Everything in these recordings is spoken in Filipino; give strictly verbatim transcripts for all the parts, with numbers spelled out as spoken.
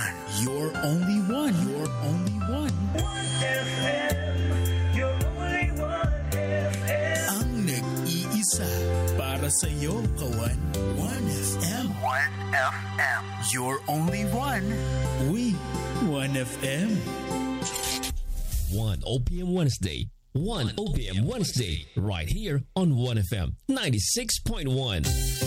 one. You're only one. You're only one. one F M. You're only one F M. Ang nag-iisa para sa'yo, kawan. one F M. one F M. You're only one. We, one F M. one O P M Wednesday. one O P M Wednesday. Right here on one F M ninety-six point one.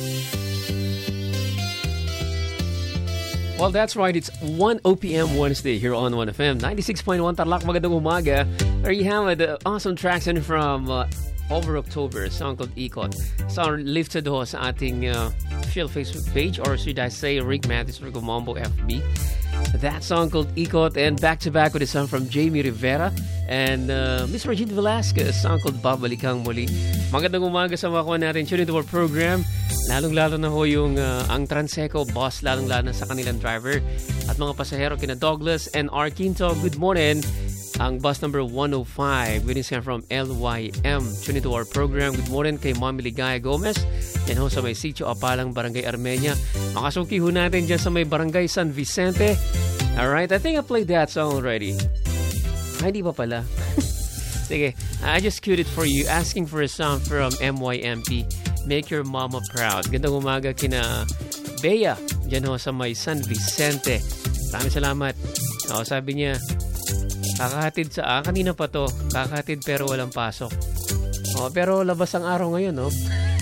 Well, that's right. It's one O P M Wednesday here on one F M ninety-six point one. Tarlac, magandang umaga. There you have it. Uh, awesome tracks in from uh, Over October, a song called Ikot. Song lifted ho sa ating uh, official Facebook page, or should I say Rick Matthews Rico Mambo F B. That song called Ikot, and back-to-back with a song from Jamie Rivera and uh, Miss Regine Velasquez, a song called Babalikang Muli. Magandang umaga sa mga kuha natin. Tune into our program. Lalong-lalo na ho yung uh, ang Transeco boss, lalong-lalo na sa kanilang driver at mga pasahero kina Douglas and R. Quinto. Good morning. Ang bus number one oh five, greetings from L Y M. Tune into our program. Good morning kay Mami Ligaya Gomez. Yan ho sa may Sitio Apalang, Barangay Armenia. Makasuki ho natin dyan sa may Barangay San Vicente. Alright, I think I played that song already. Ay, di pa pala. Sige, I just queued it for you. Asking for a song from M Y M P. Make Your Mama Proud. Gandang umaga kina Bea. Dyan ho sa may San Vicente. Maraming salamat. O, sabi niya, kakahatid sa... Ah, kanina pa to. Kakahatid pero walang pasok. O, pero labas ang araw ngayon, no?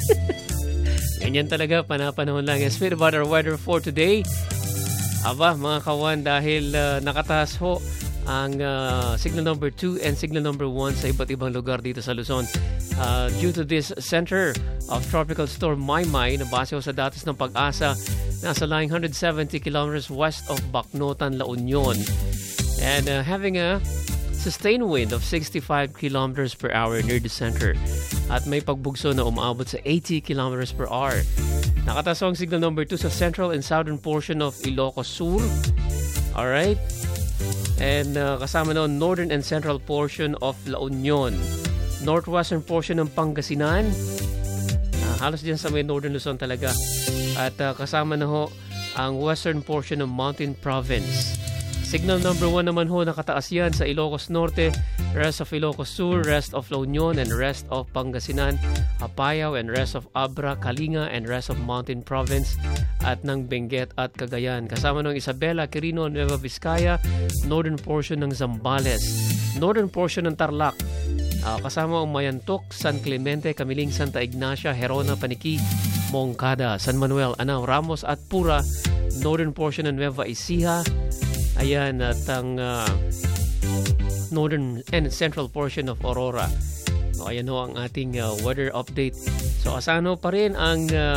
Ganyan talaga, panapanahon lang. Yes, bit about our weather for today. Aba, mga kawan, dahil uh, nakataas ho ang uh, signal number two and signal number one sa iba't ibang lugar dito sa Luzon. Uh, due to this center of Tropical Storm Maymay, na base ho sa datos ng Pag-asa, nasa lying one hundred seventy kilometers west of Bacnotan, La Union. And uh, having a sustained wind of sixty-five kilometers per hour near the center. At may pagbugso na umaabot sa eighty kilometers per hour. Nakataas ang signal number two sa central and southern portion of Ilocos Sur. Alright? And uh, kasama noon northern and central portion of La Union. Northwestern portion ng Pangasinan. Uh, halos dyan sa may northern Luzon talaga. At uh, kasama na ho ang western portion ng Mountain Province. Signal number one naman ho, nakataas yan sa Ilocos Norte, rest of Ilocos Sur, rest of La Union, and rest of Pangasinan, Apayao, and rest of Abra, Kalinga, and rest of Mountain Province, at ng Benguet at Cagayan. Kasama ng Isabela, Quirino, Nueva Vizcaya, northern portion ng Zambales, northern portion ng Tarlac, uh, kasama ang Mayantok, San Clemente, Camiling, Santa Ignacia, Herona, Paniki, Moncada, San Manuel, Anao, Ramos, at Pura, northern portion ng Nueva Ecija. Ayan, at ang uh, northern and central portion of Aurora. So, ayan ho ang ating uh, weather update. So, asahan ho pa rin ang uh,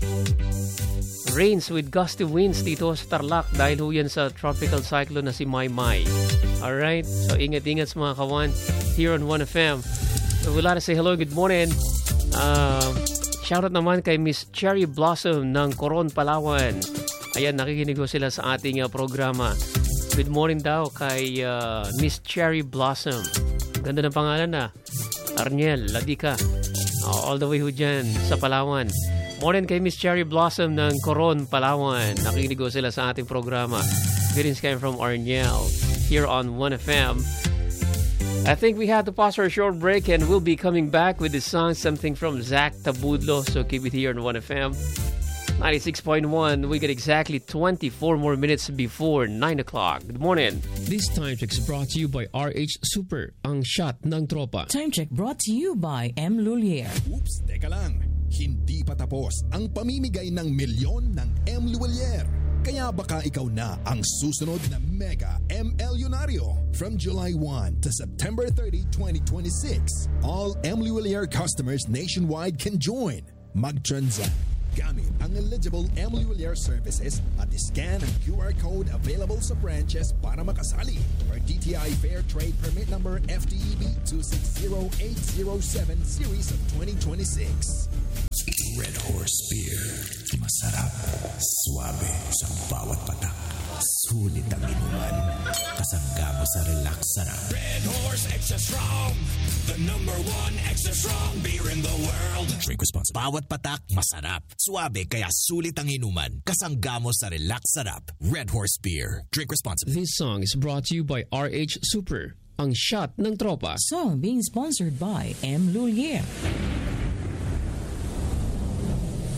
rains with gusty winds dito sa Tarlac dahil ho yan sa tropical cyclone na si Maymay. Alright, so ingat-ingat sa mga kawan here on one F M. So, we'd like to say hello, good morning. Uh, shoutout naman kay Miss Cherry Blossom ng Coron, Palawan. Ayan, nakikinig ho sila sa ating uh, programa. Good morning daw kay uh, Miss Cherry Blossom. Ganda ng pangalan na. Arniel Ladika. Uh, all the way ho dyan sa Palawan. Morning kay Miss Cherry Blossom ng Coron, Palawan. Nakikinig ho sila sa ating programa. Greetings kayo from Arniel here on one F M. I think we had to pause for a short break and we'll be coming back with the song Something from Zach Tabudlo. So keep it here on one F M ninety-six point one. We get exactly twenty-four more minutes before nine o'clock. Good morning. This time check is brought to you by R H Super, ang shot ng tropa. Time check brought to you by M. Lulier. Oops, teka lang. Hindi pa tapos ang pamimigay ng milyon ng M. Lulier. Kaya baka ikaw na ang susunod na Mega M. Lunario. From July first to September thirtieth, twenty twenty-six, all M. Lulier customers nationwide can join. Mag-transact gamit ang eligible M. Lulier services at scan ang Q R code available sa branches para makasali for D T I Fair Trade Permit Number F T E B two six zero eight zero seven Series of twenty twenty-six. Red Horse Beer. Masarap, suabe sa bawat patak. Sulit ang inuman. Kasanggamo sa relax sarap. Red Horse Extra Strong, the number one extra strong beer in the world. Drink responsibly. Bawat patak, masarap. Suabe, kaya sulit ang inuman. Kasanggamo sa relax sarap. Red Horse Beer. Drink responsibly. This song is brought to you by R H Super, ang shot ng tropa. Song being sponsored by M. Lulier.